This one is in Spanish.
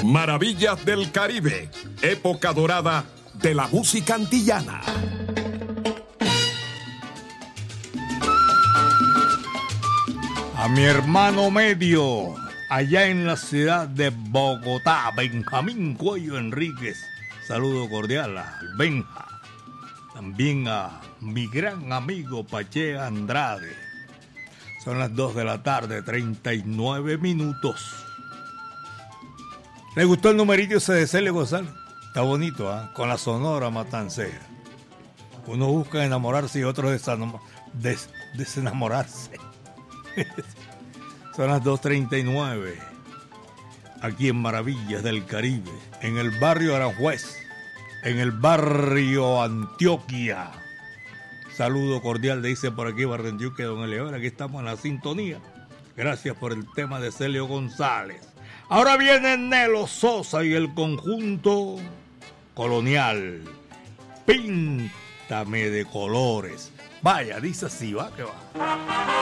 Maravillas del Caribe, época dorada de la música antillana. A mi hermano medio, allá en la ciudad de Bogotá, Benjamín Cuello Enríquez. Saludo cordial al Benja. También a mi gran amigo Pache Andrade. Son las 2 de la tarde, 39 minutos. ¿Le gustó el numerito ese de Celio González? Está bonito, ¿eh? Con la Sonora Matancera. Uno busca enamorarse y otro desenamorarse. Son las 2:39. Aquí en Maravillas del Caribe, en el barrio Aranjuez, en el barrio Antioquia. Saludo cordial, dice por aquí Barrenduque, don Eleonor. Aquí estamos en la sintonía. Gracias por el tema de Celio González. Ahora viene Nelo Sosa y el conjunto colonial. Píntame de colores. Vaya, dice así, va que va.